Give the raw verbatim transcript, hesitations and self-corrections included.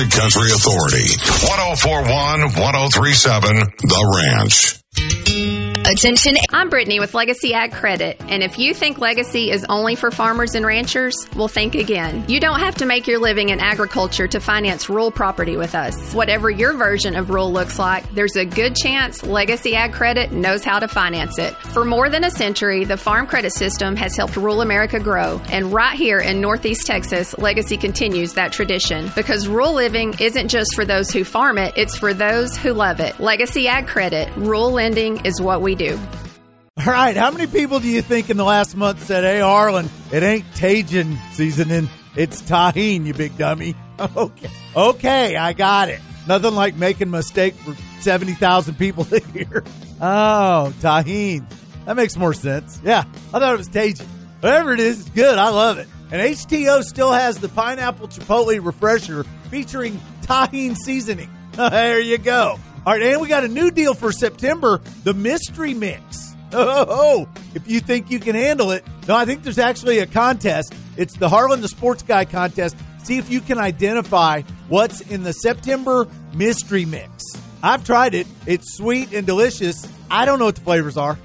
Country Authority. one oh four one, one oh three seven, The Ranch. Attention. I'm Brittany with Legacy Ag Credit, and if you think Legacy is only for farmers and ranchers, well, think again. You don't have to make your living in agriculture to finance rural property with us. Whatever your version of rural looks like, there's a good chance Legacy Ag Credit knows how to finance it. For more than a century, the Farm Credit System has helped rural America grow, and right here in Northeast Texas, Legacy continues that tradition, because rural living isn't just for those who farm it, it's for those who love it. Legacy Ag Credit, rural lending is what we do. All right, how many people do you think in the last month said, hey, Arlen, it ain't Cajun seasoning, it's tahine, you big dummy? Okay, okay, I got it. Nothing like making a mistake for seventy thousand people here. Oh, tahine. That makes more sense. Yeah, I thought it was Cajun. Whatever it is, it's good. I love it. And H T O still has the Pineapple Chipotle Refresher featuring tahine seasoning. There you go. All right, and we got a new deal for September, the Mystery Mix. Oh, if you think you can handle it. No, I think there's actually a contest. It's the Harlan the Sports Guy contest. See if you can identify what's in the September Mystery Mix. I've tried it. It's sweet and delicious. I don't know what the flavors are.